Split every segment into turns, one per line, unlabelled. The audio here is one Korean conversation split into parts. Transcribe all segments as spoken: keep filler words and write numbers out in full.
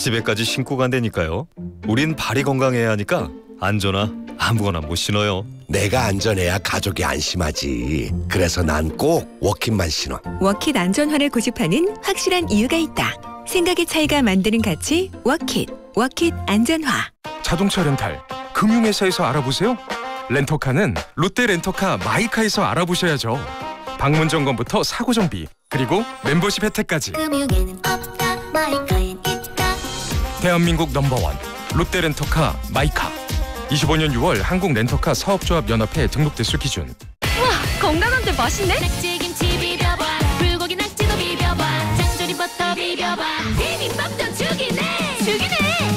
집에까지 신고 간다니까요. 우린 발이 건강해야 하니까 안전화 아무거나 못 신어요.
내가 안전해야 가족이 안심하지. 그래서 난 꼭 워킷만 신어.
워킷 안전화를 고집하는 확실한 이유가 있다. 생각의 차이가 만드는 가치 워킷. 워킷 안전화.
자동차 렌탈 금융회사에서 알아보세요. 렌터카는 롯데 렌터카 마이카에서 알아보셔야죠. 방문 점검부터 사고 정비 그리고 멤버십 혜택까지.
금융에는 없다 마이카엔 있다.
대한민국 넘버원 롯데 렌터카 마이카. 이십오 년 유월 한국 렌터카 사업조합 연합회 등록 대수 기준.
와, 건강한데 맛있네.
낙지김치 비벼봐. 불고기 낙지도 비벼봐. 장조림 버터 비벼봐. 비빔밥도 죽이네. 죽이네.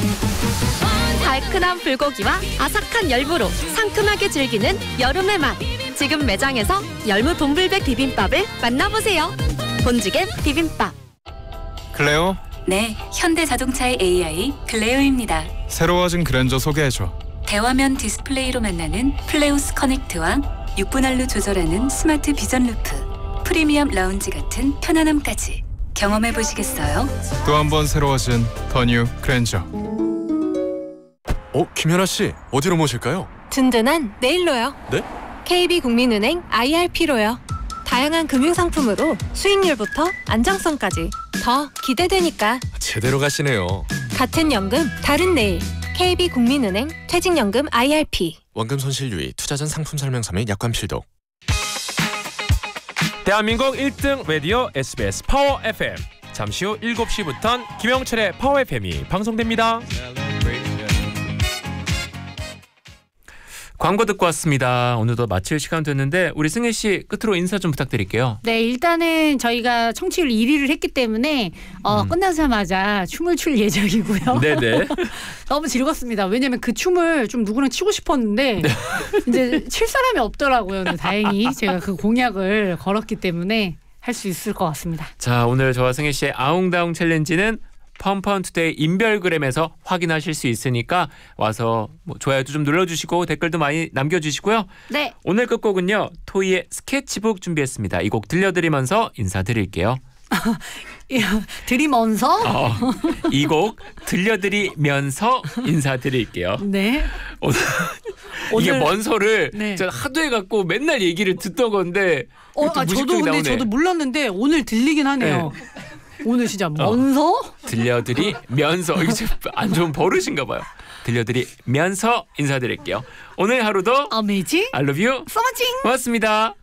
달큰한 불고기와 아삭한 열무로 상큼하게 즐기는 여름의 맛. 지금 매장에서 열무 돈불백 비빔밥을 만나보세요. 본즈겐 비빔밥.
클레오?
네, 현대자동차의 에이아이 클레오입니다.
새로워진 그랜저 소개해줘.
대화면 디스플레이로 만나는 플레오스 커넥트와 육 분할로 조절하는 스마트 비전 루프, 프리미엄 라운지 같은 편안함까지 경험해보시겠어요?
또 한 번 새로워진 더 뉴 그랜저.
어, 김연아 씨, 어디로 모실까요?
든든한 내일로요.
네?
케이비국민은행 아이알피로요. 다양한 금융상품으로 수익률부터 안정성까지 더 기대되니까.
제대로 가시네요.
같은 연금, 다른 내일. 케이비국민은행 퇴직연금 아이알피.
원금 손실 유의, 투자 전 상품 설명서 및 약관 필독.
대한민국 일 등 라디오 에스비에스 파워 에프엠. 잠시 후 일곱 시부터는 김영철의 파워 에프엠이 방송됩니다. 광고 듣고 왔습니다. 오늘도 마칠 시간 됐는데 우리 승혜 씨 끝으로 인사 좀 부탁드릴게요.
네, 일단은 저희가 청취율 일 위를 했기 때문에 어, 음. 끝나자마자 춤을 출 예정이고요.
네네.
너무 즐겁습니다. 왜냐면 그 춤을 좀 누구랑 추고 싶었는데 네. 이제 칠 사람이 없더라고요. 근데 다행히 제가 그 공약을 걸었기 때문에 할 수 있을 것 같습니다.
자, 오늘 저와 승혜 씨의 아웅다웅 챌린지는 펌펀투데이 인별그램에서 확인하실 수 있으니까 와서 뭐 좋아요도 좀 눌러주시고 댓글도 많이 남겨주시고요.
네.
오늘 끝곡은요. 토이의 스케치북 준비했습니다. 이 곡 들려드리면서 인사드릴게요.
드리면서?
어, 이 곡 들려드리면서 인사드릴게요.
네.
오늘, 이게
오늘,
먼소를
네.
제가 하도 해갖고 맨날 얘기를 듣던 건데
어, 아, 저도 근데
나오네.
저도 몰랐는데 오늘 들리긴 하네요. 네. 오늘 진짜 먼서?
어, 들려드리면서 이게 안 좋은 버릇인가 봐요. 들려드리면서 인사드릴게요. 오늘 하루도
어메이징
I love you
소마칭
고맙습니다.